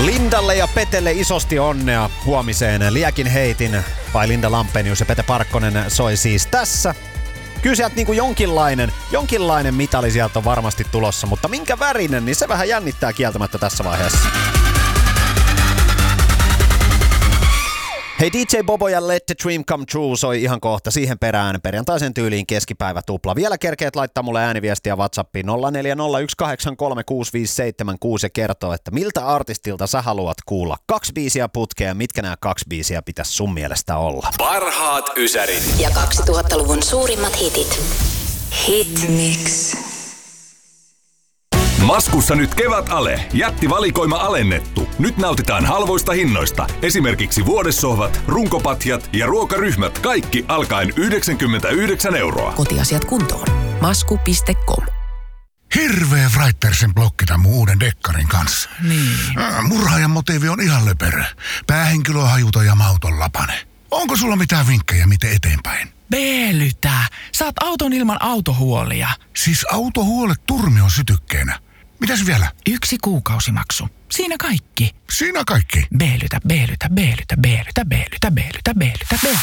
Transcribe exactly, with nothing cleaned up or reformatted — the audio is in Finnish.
Lindalle ja Petelle isosti onnea huomiseen Liekin heitin. Vai Linda Lampenius ja Pete Parkkonen soi siis tässä. Kyllä sieltä niin kuin jonkinlainen, jonkinlainen mitali sieltä on varmasti tulossa, mutta minkä värinen, niin se vähän jännittää kieltämättä tässä vaiheessa. Hei, D J Bobo ja Let the Dream Come True soi ihan kohta siihen perään perjantaisen tyyliin keskipäivä tupla. Vielä kerkeet laittaa mulle ääniviestiä WhatsAppiin nolla neljä nolla yksi kahdeksan kolme kuusi viisi seitsemän kuusi ja kertoo, että miltä artistilta sä haluat kuulla kaksi biisiä putkea, mitkä nämä kaksi biisiä pitäisi sun mielestä olla. Parhaat ysärit ja kaksituhattaluvun suurimmat hitit. Hit Mix. Maskussa nyt kevät ale. Jättivalikoima alennettu. Nyt nautitaan halvoista hinnoista. Esimerkiksi vuodessohvat, runkopatjat ja ruokaryhmät. Kaikki alkaen yhdeksänkymmentäyhdeksän euroa. Kotiasiat kuntoon. Masku piste com. Hirveä Writersen blokki tämän mun uuden dekkarin kanssa. Niin. Äh, Murhaajan motiivi on ihan löperö. Päähenkilö on hajuton ja mauton lapane. Onko sulla mitään vinkkejä, miten eteenpäin? Beelytä. Saat auton ilman autohuolia. Siis autohuolet turmion sytykkeenä. Mitäs vielä? Yksi kuukausimaksu. Siinä kaikki. Siinä kaikki. Beelytä, beelytä, beelytä, beelytä, beelytä, beelytä, beelytä, beelytä.